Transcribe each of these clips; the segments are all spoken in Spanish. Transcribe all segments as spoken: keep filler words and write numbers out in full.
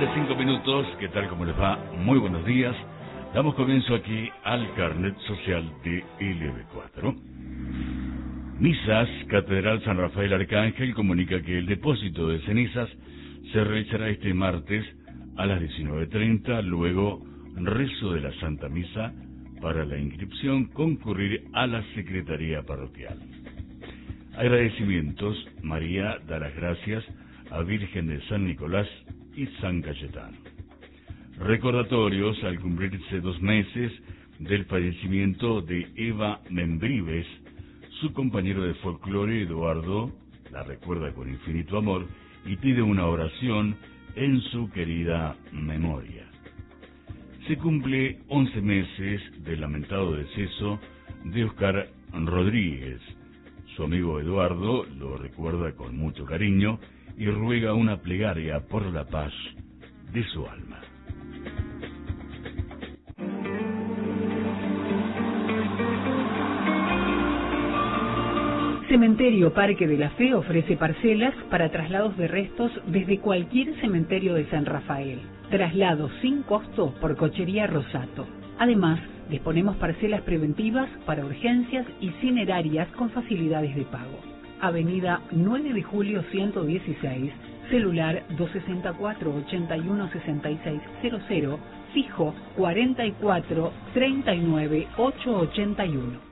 once, cinco minutos, ¿qué tal? ¿Cómo les va? Muy buenos días. Damos comienzo aquí al carnet social de L B cuatro. Misas, Catedral San Rafael Arcángel comunica que el depósito de cenizas se realizará este martes a las diecinueve treinta, luego rezo de la Santa Misa. Para la inscripción, concurrir a la Secretaría Parroquial. Agradecimientos. María da las gracias a Virgen de San Nicolás y San Cayetano. Recordatorios al cumplirse dos meses del fallecimiento de Eva Membrives. Su compañero de folclore, Eduardo, la recuerda con infinito amor y pide una oración en su querida memoria. Se cumple once meses del lamentado deceso de Oscar Rodríguez. Su amigo Eduardo lo recuerda con mucho cariño y ruega una plegaria por la paz de su alma. Cementerio Parque de la Fe ofrece parcelas para traslados de restos desde cualquier cementerio de San Rafael. Traslado sin costo por Cochería Rosato. Además, disponemos parcelas preventivas para urgencias y cinerarias con facilidades de pago. Avenida nueve de julio ciento dieciséis, celular dos seis cuatro, ocho uno seis seis cero cero, fijo cuarenta y cuatro, treinta y nueve, ochocientos ochenta y uno.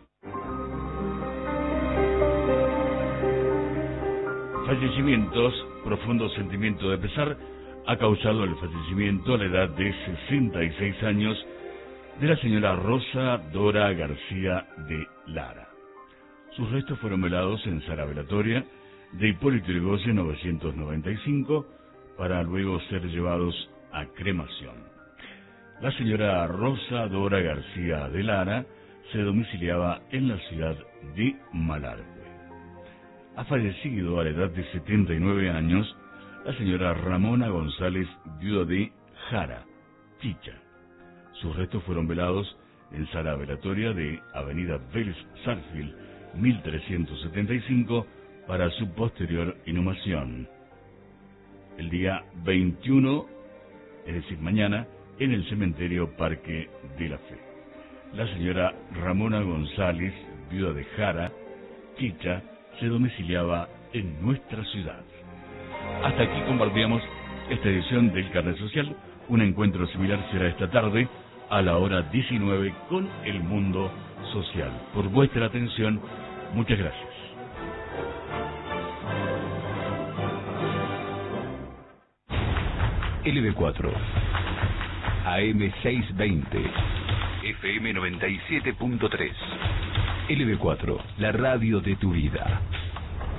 Fallecimientos. Profundo sentimiento de pesar ha causado el fallecimiento a la edad de sesenta y seis años de la señora Rosa Dora García de Lara. Sus restos fueron velados en sala velatoria de Hipólito Yrigoyen novecientos noventa y cinco para luego ser llevados a cremación. La señora Rosa Dora García de Lara se domiciliaba en la ciudad de Malargüe. Ha fallecido a la edad de setenta y nueve años la señora Ramona González, viuda de Jara, Chicha. Sus restos fueron velados en sala velatoria de Avenida Vélez Sarsfield, mil trescientos setenta y cinco, para su posterior inhumación. El día veintiuno, es decir, mañana, en el Cementerio Parque de la Fe. La señora Ramona González, viuda de Jara, Chicha, se domiciliaba en nuestra ciudad. Hasta aquí compartíamos esta edición del Carnet Social. Un encuentro similar será esta tarde a la hora diecinueve con El Mundo Social. Por vuestra atención, muchas gracias. L B cuatro, A M seiscientos veinte, F M noventa y siete punto tres. L B cuatro, la radio de tu vida.